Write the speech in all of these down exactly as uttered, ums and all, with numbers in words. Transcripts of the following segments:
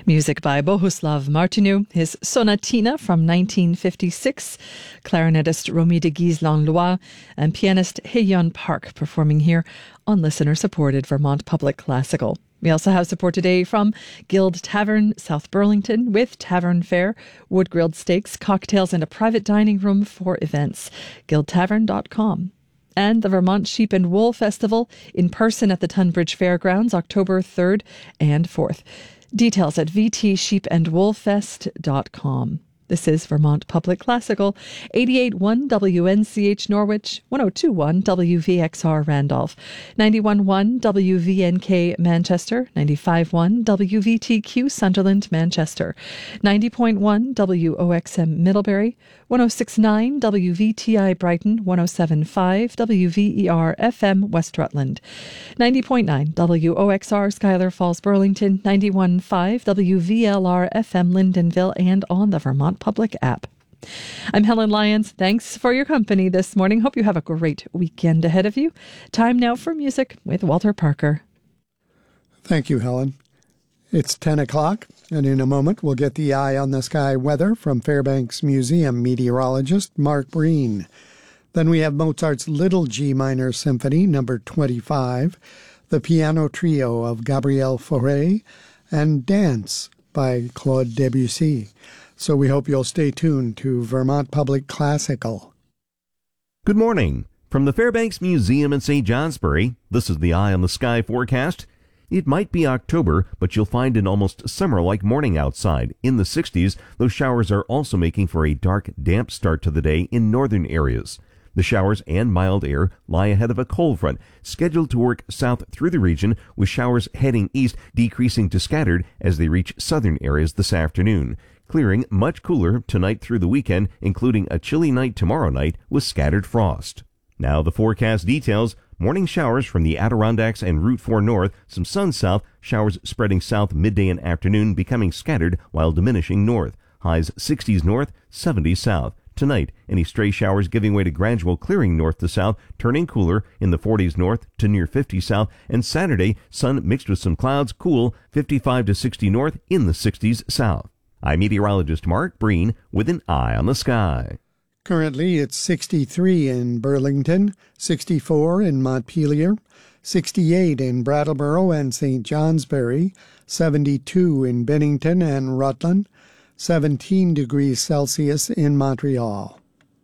Music by Bohuslav Martinu, his Sonatina from nineteen fifty-six, clarinetist Romy de Guise-Langlois, and pianist Hae-Yeon Park performing here on listener-supported Vermont Public Classical. We also have support today from Guild Tavern, South Burlington, with tavern fare, wood-grilled steaks, cocktails, and a private dining room for events. guild tavern dot com. And the Vermont Sheep and Wool Festival in person at the Tunbridge Fairgrounds, October third and fourth. Details at v t sheep and wool fest dot com. This is Vermont Public Classical, eighty-eight point one W N C H Norwich, one oh two point one W V X R Randolph, ninety-one point one W V N K Manchester, ninety-five point one W V T Q Sunderland Manchester, ninety point one W O X M Middlebury, one oh six point nine W V T I Brighton, one oh seven point five W V E R F M West Rutland, ninety point nine W O X R Schuyler Falls Burlington, ninety-one point five W V L R F M Lyndonville, and on the Vermont Public app. I'm Helen Lyons. Thanks for your company this morning. Hope you have a great weekend ahead of you. Time now for music with Walter Parker. Thank you, Helen. It's ten o'clock, and in a moment we'll get the Eye on the Sky weather from Fairbanks Museum meteorologist Mark Breen. Then we have Mozart's Little G Minor Symphony, number twenty-five, the piano trio of Gabriel Fauré, and Dance by Claude Debussy. So we hope you'll stay tuned to Vermont Public Classical. Good morning. From the Fairbanks Museum in Saint Johnsbury, this is the Eye on the Sky forecast. It might be October, but you'll find an almost summer-like morning outside. In the sixties, those showers are also making for a dark, damp start to the day in northern areas. The showers and mild air lie ahead of a cold front, scheduled to work south through the region, with showers heading east, decreasing to scattered as they reach southern areas this afternoon. Clearing much cooler tonight through the weekend, including a chilly night tomorrow night with scattered frost. Now the forecast details. Morning showers from the Adirondacks and Route four north, some sun south, showers spreading south midday and afternoon, becoming scattered while diminishing north. Highs sixties north, seventies south. Tonight, any stray showers giving way to gradual clearing north to south, turning cooler in the forties north to near fifty south. And Saturday, sun mixed with some clouds, cool, fifty-five to sixty north, in the sixties south. I'm meteorologist Mark Breen with an Eye on the Sky. Currently, it's sixty-three in Burlington, sixty-four in Montpelier, sixty-eight in Brattleboro and Saint Johnsbury, seventy-two in Bennington and Rutland, seventeen degrees Celsius in Montreal.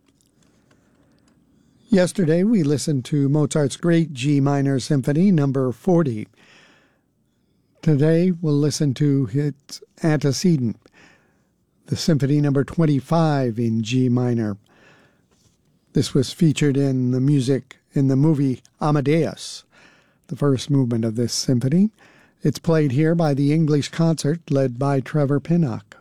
Yesterday, we listened to Mozart's great G Minor Symphony, number forty. Today, we'll listen to its antecedent, the Symphony number twenty-five in G minor. This was featured in the music in the movie Amadeus, the first movement of this symphony. It's played here by the English Concert led by Trevor Pinnock.